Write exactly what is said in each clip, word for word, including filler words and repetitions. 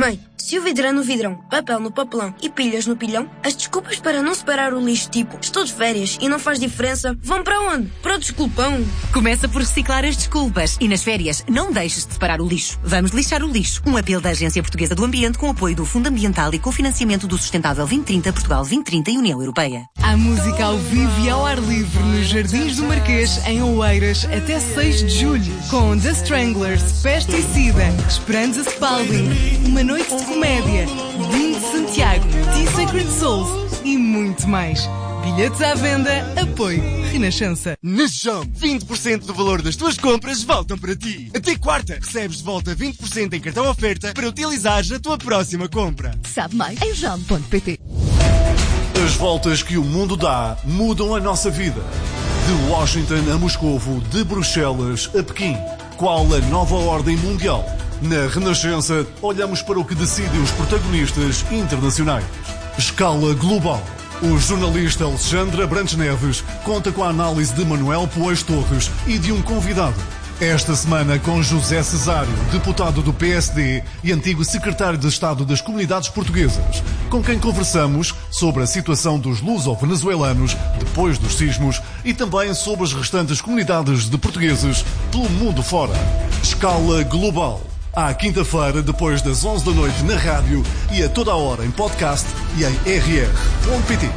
Mãe, se o vidro é no vidrão, papel no papelão e pilhas no pilhão, as desculpas para não separar o lixo, tipo, estou de férias e não faz diferença, vão para onde? Para o desculpão. Começa por reciclar as desculpas e nas férias não deixes de separar o lixo. Vamos lixar o lixo. Um apelo da Agência Portuguesa do Ambiente com apoio do Fundo Ambiental e cofinanciamento do Sustentável vinte trinta, Portugal vinte trinta e União Europeia. Há música ao vivo e ao ar livre nos Jardins do Marquês, em Oeiras, até seis de julho, com The Stranglers, Pesticida, Esperanza Spalding, Uma Noite de Comédia, Vinho de Santiago, T-Sacred Souls e muito mais. Bilhetes à venda, apoio Renascença. Na Jump, vinte por cento do valor das tuas compras voltam para ti. Até quarta, recebes de volta vinte por cento em cartão oferta para utilizares na tua próxima compra. Sabe mais em jump ponto pt. As voltas que o mundo dá mudam a nossa vida. De Washington a Moscovo, de Bruxelas a Pequim. Qual a nova ordem mundial? Na Renascença, olhamos para o que decidem os protagonistas internacionais. Escala global. O jornalista Alexandre Abrantes Neves conta com a análise de Manuel Poés Torres e de um convidado. Esta semana com José Cesário, deputado do P S D e antigo secretário de Estado das Comunidades Portuguesas, com quem conversamos sobre a situação dos luso-venezuelanos depois dos sismos e também sobre as restantes comunidades de portugueses pelo mundo fora. Escala global. À quinta-feira, depois das onze da noite na rádio e a toda a hora em podcast e em r r ponto p t.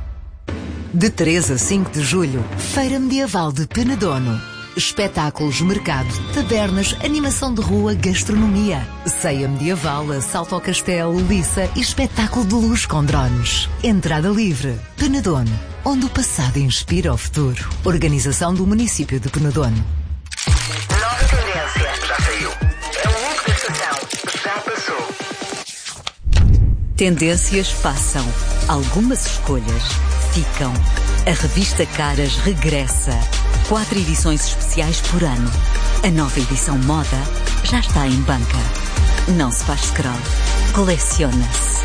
De três a cinco de julho, Feira Medieval de Penedono. Espetáculos, mercado, tabernas, animação de rua, gastronomia. Ceia medieval, assalto ao castelo, liça e espetáculo de luz com drones. Entrada livre. Penedono, onde o passado inspira o futuro. Organização do município de Penedono. Nova tendência. Já saiu. É o look da estação. Já passou. Tendências passam. Algumas escolhas ficam. A revista Caras regressa. Quatro edições especiais por ano. A nova edição moda já está em banca. Não se faz scroll. Coleciona-se.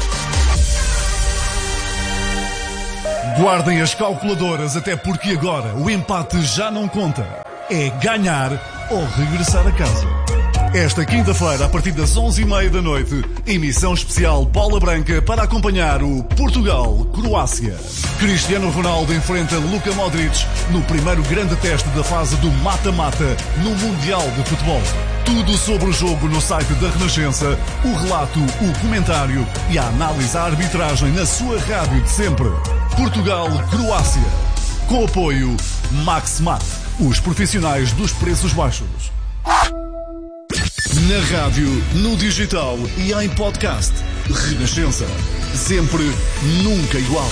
Guardem as calculadoras, até porque agora o empate já não conta. É ganhar ou regressar a casa. Esta quinta-feira, a partir das onze e meia da noite, emissão especial Bola Branca para acompanhar o Portugal-Croácia. Cristiano Ronaldo enfrenta Luka Modric no primeiro grande teste da fase do mata-mata no Mundial de Futebol. Tudo sobre o jogo no site da Renascença, o relato, o comentário e a análise à arbitragem na sua rádio de sempre. Portugal-Croácia. Com apoio Max-Mat, os profissionais dos preços baixos. Na rádio, no digital e em podcast. Renascença. Sempre, nunca igual.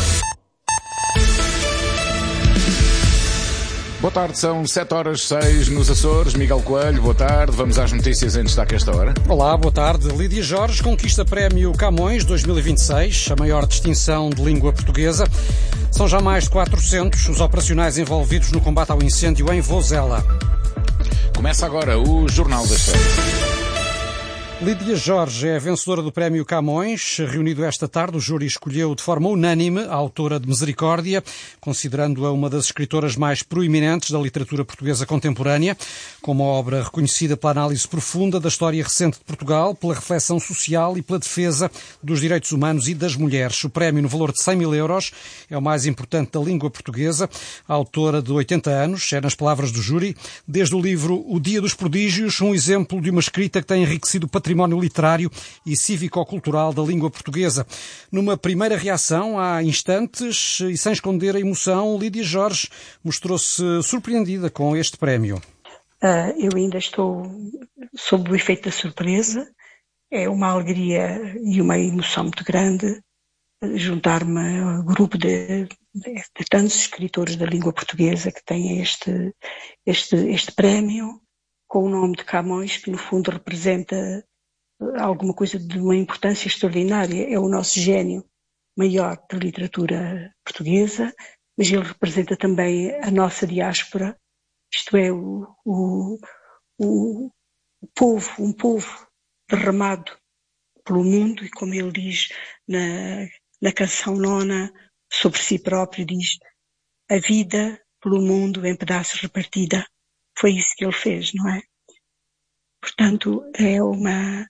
Boa tarde, são sete horas seis nos Açores. Miguel Coelho, boa tarde. Vamos às notícias em destaque esta hora. Olá, boa tarde. Lídia Jorge conquista prémio Camões dois mil e vinte e seis, a maior distinção de língua portuguesa. São já mais de quatrocentos os operacionais envolvidos no combate ao incêndio em Vozela. Começa agora o Jornal das Seis. Lídia Jorge é a vencedora do prémio Camões. Reunido esta tarde, o júri escolheu de forma unânime a autora de Misericórdia, considerando-a uma das escritoras mais proeminentes da literatura portuguesa contemporânea, com uma obra reconhecida pela análise profunda da história recente de Portugal, pela reflexão social e pela defesa dos direitos humanos e das mulheres. O prémio, no valor de cem mil euros, é o mais importante da língua portuguesa. A autora de oitenta anos, é nas palavras do júri, desde o livro O Dia dos Prodígios, um exemplo de uma escrita que tem enriquecido o património património literário e cívico-cultural da língua portuguesa. Numa primeira reação, há instantes, e sem esconder a emoção, Lídia Jorge mostrou-se surpreendida com este prémio. Uh, eu ainda estou sob o efeito da surpresa. É uma alegria e uma emoção muito grande juntar-me ao grupo de, de, de tantos escritores da língua portuguesa que têm este, este, este prémio com o nome de Camões, que no fundo representa alguma coisa de uma importância extraordinária. É o nosso gênio maior da literatura portuguesa, mas ele representa também a nossa diáspora, isto é, o, o, o, o povo, um povo derramado pelo mundo, e como ele diz na, na canção nona, sobre si próprio, diz: a vida pelo mundo em pedaços repartida. Foi isso que ele fez, não é? Portanto, é uma,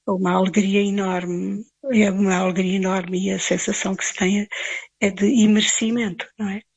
uma alegria enorme, é uma alegria enorme e a sensação que se tem é, é de imerecimento, não é?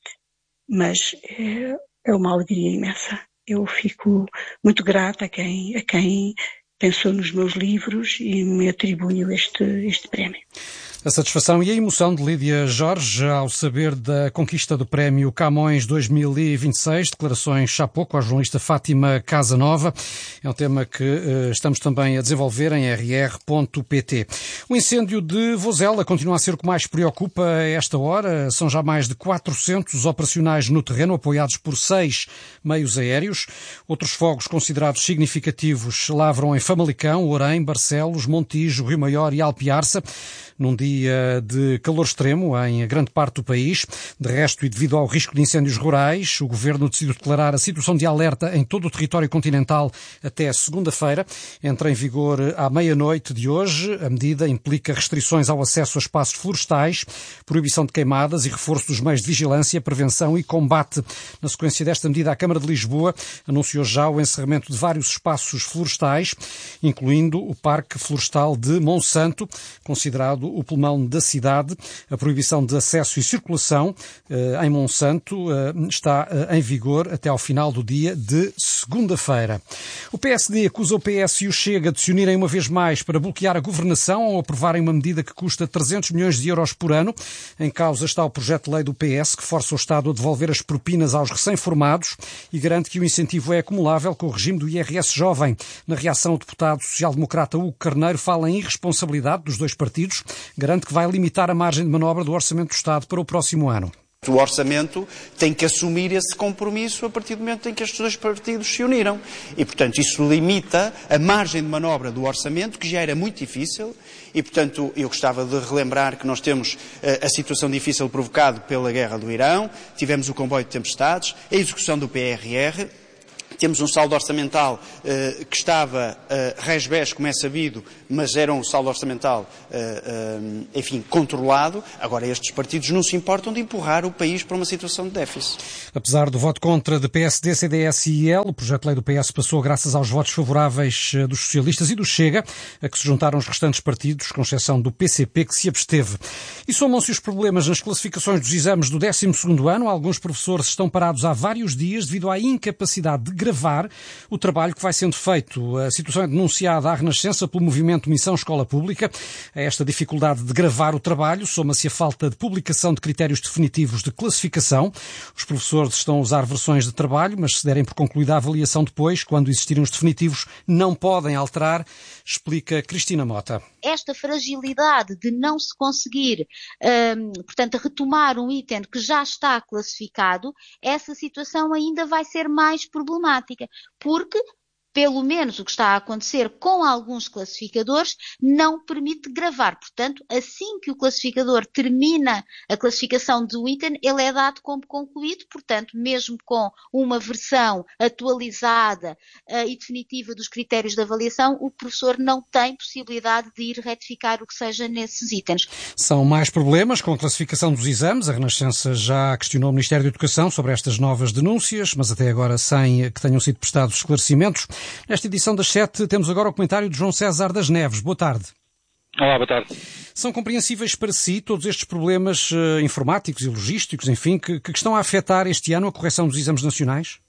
Mas é, é uma alegria imensa. Eu fico muito grata a quem, a quem pensou nos meus livros e me atribuiu este, este prémio. A satisfação e a emoção de Lídia Jorge ao saber da conquista do Prémio Camões dois mil e vinte e seis, declarações há pouco à jornalista Fátima Casanova. É um tema que uh, estamos também a desenvolver em r r ponto p t. O incêndio de Vozela continua a ser o que mais preocupa a esta hora. São já mais de quatrocentos operacionais no terreno, apoiados por seis meios aéreos. Outros fogos considerados significativos lavram em Famalicão, Orém, Barcelos, Montijo, Rio Maior e Alpiarça, num dia de calor extremo em grande parte do país. De resto, e devido ao risco de incêndios rurais, o Governo decidiu declarar a situação de alerta em todo o território continental até segunda-feira. Entra em vigor à meia-noite de hoje. A medida implica restrições ao acesso a espaços florestais, proibição de queimadas e reforço dos meios de vigilância, prevenção e combate. Na sequência desta medida, a Câmara de Lisboa anunciou já o encerramento de vários espaços florestais, incluindo o Parque Florestal de Monsanto, considerado o pulmão da cidade. A proibição de acesso e circulação eh, em Monsanto eh, está eh, em vigor até ao final do dia de segunda-feira. O P S D acusa o P S e o Chega de se unirem uma vez mais para bloquear a governação ao aprovarem uma medida que custa trezentos milhões de euros por ano. Em causa está o projeto de lei do P S que força o Estado a devolver as propinas aos recém-formados e garante que o incentivo é acumulável com o regime do I R S jovem. Na reação, o deputado social-democrata Hugo Carneiro fala em irresponsabilidade dos dois partidos. Garante que vai limitar a margem de manobra do Orçamento do Estado para o próximo ano. O Orçamento tem que assumir esse compromisso a partir do momento em que estes dois partidos se uniram. E, portanto, isso limita a margem de manobra do Orçamento, que já era muito difícil. E, portanto, eu gostava de relembrar que nós temos uh, a situação difícil provocada pela guerra do Irão, tivemos o comboio de tempestades, a execução do P R R. Temos um saldo orçamental uh, que estava uh, resbés, como é sabido, mas era um saldo orçamental, uh, uh, enfim, controlado. Agora, estes partidos não se importam de empurrar o país para uma situação de déficit. Apesar do voto contra de P S D, C D S e I L, o projeto de lei do P S passou graças aos votos favoráveis dos socialistas e do Chega, a que se juntaram os restantes partidos, com exceção do P C P, que se absteve. E somam-se os problemas nas classificações dos exames do décimo segundo ano. Alguns professores estão parados há vários dias devido à incapacidade de gravar o trabalho que vai sendo feito. A situação é denunciada à Renascença pelo movimento Missão Escola Pública. A esta dificuldade de gravar o trabalho soma-se a falta de publicação de critérios definitivos de classificação. Os professores estão a usar versões de trabalho, mas se derem por concluída a avaliação depois, quando existirem os definitivos, não podem alterar, explica Cristina Mota. Esta fragilidade de não se conseguir, hum, portanto, retomar um item que já está classificado, essa situação ainda vai ser mais problemática, porque pelo menos o que está a acontecer com alguns classificadores não permite gravar. Portanto, assim que o classificador termina a classificação do item, ele é dado como concluído. Portanto, mesmo com uma versão atualizada uh, e definitiva dos critérios de avaliação, o professor não tem possibilidade de ir retificar o que seja nesses itens. São mais problemas com a classificação dos exames. A Renascença já questionou o Ministério da Educação sobre estas novas denúncias, mas até agora sem que tenham sido prestados esclarecimentos. Nesta edição das sete temos agora o comentário de João César das Neves. Boa tarde. Olá, boa tarde. São compreensíveis para si todos estes problemas uh, informáticos e logísticos, enfim, que, que estão a afetar este ano a correção dos exames nacionais?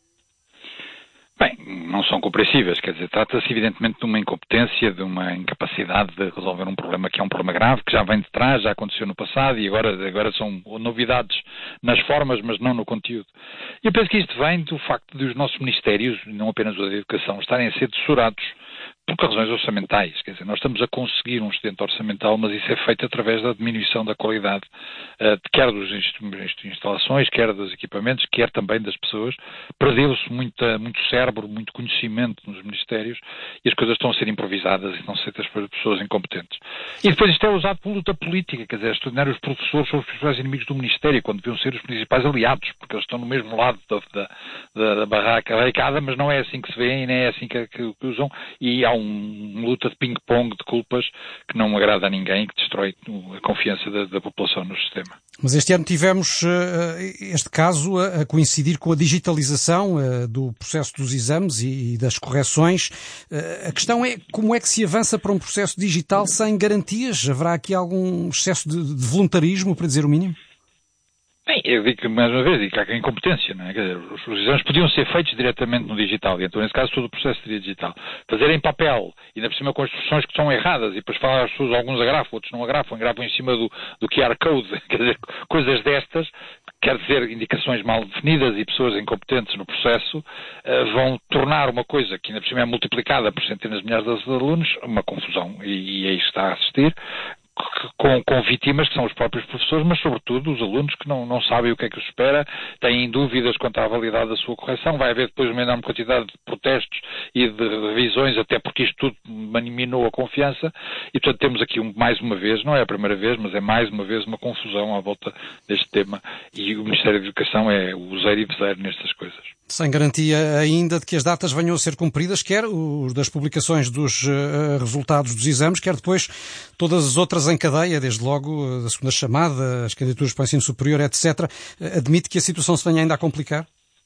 Bem, não são compreensíveis, quer dizer, trata-se evidentemente de uma incompetência, de uma incapacidade de resolver um problema que é um problema grave, que já vem de trás, já aconteceu no passado e agora, agora são novidades nas formas, mas não no conteúdo. E eu penso que isto vem do facto de os nossos ministérios, não apenas o da Educação, estarem a ser tesourados por razões orçamentais. Quer dizer, nós estamos a conseguir um excedente orçamental, mas isso é feito através da diminuição da qualidade, uh, quer das instalações, quer dos equipamentos, quer também das pessoas. Perdeu-se muita, muito cérebro, muito conhecimento nos ministérios e as coisas estão a ser improvisadas e estão a ser feitas por pessoas incompetentes. E depois isto é usado por luta política, quer dizer, estudar os professores são os principais inimigos do Ministério, quando deviam ser os principais aliados, porque eles estão no mesmo lado da, da, da, da barraca barricada, mas não é assim que se vê e nem é assim que, que, que usam, e há um uma luta de ping-pong de culpas que não agrada a ninguém e que destrói a confiança da, da população no sistema. Mas este ano tivemos uh, este caso a, a coincidir com a digitalização uh, do processo dos exames e, e das correções. Uh, a questão é como é que se avança para um processo digital sem garantias? Haverá aqui algum excesso de, de voluntarismo, para dizer o mínimo? Bem, eu digo que, mais uma vez, digo que há incompetência, não é? Quer dizer, os, os exames podiam ser feitos diretamente no digital, e então, nesse caso, todo o processo seria digital. Fazer em papel, e ainda por cima com instruções que são erradas, e depois falar as pessoas, alguns agrafam, outros não agrafam, agrafam em cima do, do Q R Code, quer dizer, coisas destas, quer dizer, indicações mal definidas e pessoas incompetentes no processo, uh, vão tornar uma coisa que ainda por cima é multiplicada por centenas de milhares de alunos, uma confusão, e, e é isso que está a assistir. Com, com vítimas que são os próprios professores, mas sobretudo os alunos que não, não sabem o que é que os espera, têm dúvidas quanto à validade da sua correção. Vai haver depois uma enorme quantidade de protestos e de revisões, até porque isto tudo minou a confiança, e portanto temos aqui um, mais uma vez, não é a primeira vez, mas é mais uma vez uma confusão à volta deste tema, e o Ministério da Educação é o zero e zero nestas coisas. Sem garantia ainda de que as datas venham a ser cumpridas, quer os das publicações dos uh, resultados dos exames, quer depois todas as outras em cadeia, desde logo a segunda chamada, as candidaturas para o ensino superior, etcétera. Admite que a situação se venha ainda a complicar?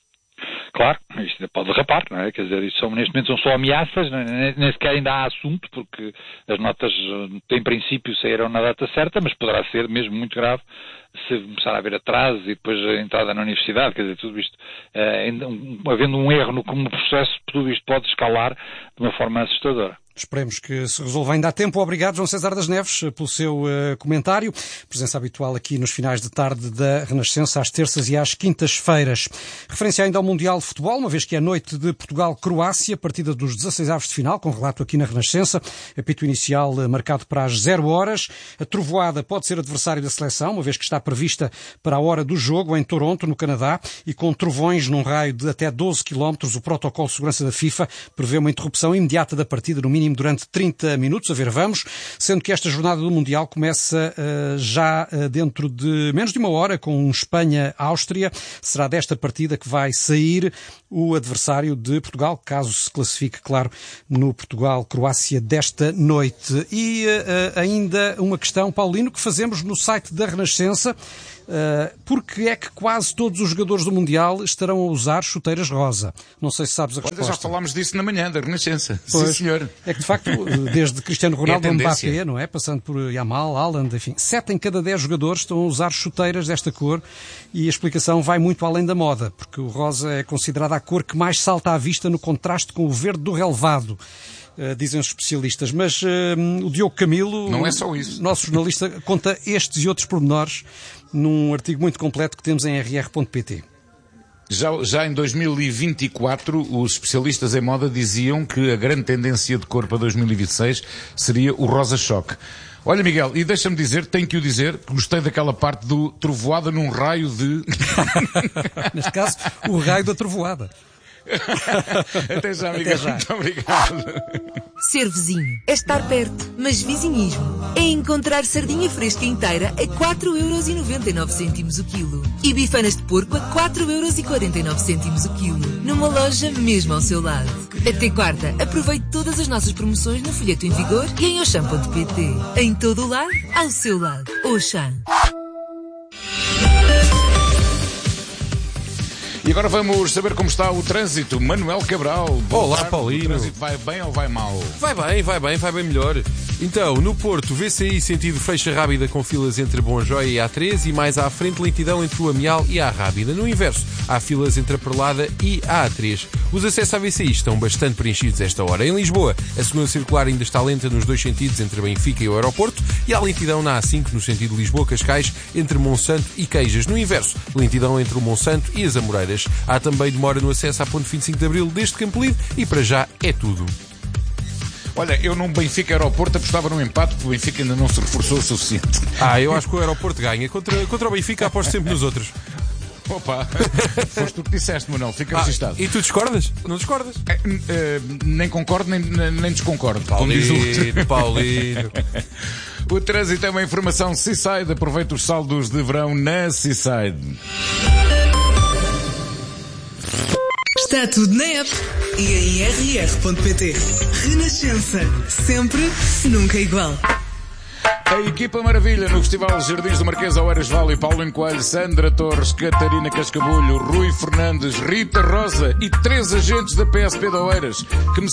Claro, isto pode derrapar, não é? Quer dizer, isto são, neste momento são só ameaças, nem, nem sequer ainda há assunto, porque as notas, em princípio, saíram na data certa, mas poderá ser mesmo muito grave se começar a haver atraso e depois a entrada na universidade, quer dizer, tudo isto, eh, um, havendo um erro no, no processo, tudo isto pode escalar de uma forma assustadora. Esperemos que se resolva ainda a tempo. Obrigado, João César das Neves, pelo seu uh, comentário. Presença habitual aqui nos finais de tarde da Renascença, às terças e às quintas-feiras. Referência ainda ao Mundial de Futebol, uma vez que é a noite de Portugal-Croácia, partida dos dezasseis avos de final, com relato aqui na Renascença. Apito inicial uh, marcado para as zero horas. A trovoada pode ser adversário da seleção, uma vez que está prevista para a hora do jogo, em Toronto, no Canadá, e com trovões num raio de até doze quilómetros. O protocolo de segurança da FIFA prevê uma interrupção imediata da partida, no mínimo durante trinta minutos, a ver vamos, sendo que esta jornada do Mundial começa uh, já uh, dentro de menos de uma hora com Espanha-Áustria. Será desta partida que vai sair o adversário de Portugal, caso se classifique, claro, no Portugal-Croácia desta noite. E uh, ainda uma questão, Paulino, que fazemos no site da Renascença. Uh, porque é que quase todos os jogadores do Mundial estarão a usar chuteiras rosa? Não sei se sabes a resposta. Já falámos disso na manhã, da Renascença. Pois, sim, senhor. É que, de facto, desde Cristiano Ronaldo, é Mbappé, não é? Passando por Yamal, Haaland, enfim, sete em cada dez jogadores estão a usar chuteiras desta cor, e a explicação vai muito além da moda, porque o rosa é considerada a cor que mais salta à vista no contraste com o verde do relevado. Uh, dizem os especialistas, mas uh, o Diogo Camilo, não é só isso. Nosso jornalista, conta estes e outros pormenores num artigo muito completo que temos em r r ponto p t. Já, já em dois mil e vinte e quatro, os especialistas em moda diziam que a grande tendência de cor para dois mil e vinte e seis seria o rosa-choque. Olha, Miguel, e deixa-me dizer, tenho que o dizer, que gostei daquela parte do trovoada num raio de... Neste caso, o raio da trovoada. Até já, Miguel. Até já. Muito obrigado. Ser vizinho é estar perto, mas vizinhismo é encontrar sardinha fresca inteira a quatro euros e noventa e nove cêntimos o quilo e bifanas de porco a quatro euros e quarenta e nove cêntimos o quilo, numa loja mesmo ao seu lado. Até quarta, aproveite todas as nossas promoções no folheto em vigor e em Auchan ponto p t. Em todo o lado, ao seu lado. Auchan. E agora vamos saber como está o trânsito. Manuel Cabral. Olá, Paulino. O trânsito vai bem ou vai mal? Vai bem, vai bem, vai bem melhor. Então, no Porto, V C I sentido Feixa Rábida com filas entre Bom Joia e A três e mais à frente lentidão entre o Amial e a Rábida. No inverso, há filas entre a Perlada e a A três. Os acessos à V C I estão bastante preenchidos esta hora. Em Lisboa, a segunda circular ainda está lenta nos dois sentidos entre Benfica e o aeroporto e há lentidão na A cinco no sentido Lisboa-Cascais entre Monsanto e Queijas. No inverso, lentidão entre o Monsanto e as Amoreiras. Há também demora no acesso à Ponte vinte e cinco de Abril desde Campolide e para já é tudo. Olha, eu num Benfica Aeroporto apostava num empate porque o Benfica ainda não se reforçou o suficiente. Ah, eu acho que o Aeroporto ganha. Contra, contra o Benfica aposto sempre nos outros. Opa, foste tu que disseste, Manuel, fica ah, registado. E tu discordas? Não discordas? É, é, nem concordo, nem, nem desconcordo. Paulino, Paulino. O trânsito é uma informação Seaside. Aproveita os saldos de verão na Seaside. Está tudo na app. e em r r ponto p t. Renascença. Sempre, nunca igual. A equipa maravilha no Festival Jardins do Marquês, Oeiras Vale, Paulo Coelho, Sandra Torres, Catarina Cascabulho, Rui Fernandes, Rita Rosa e três agentes da P S P de Oeiras que me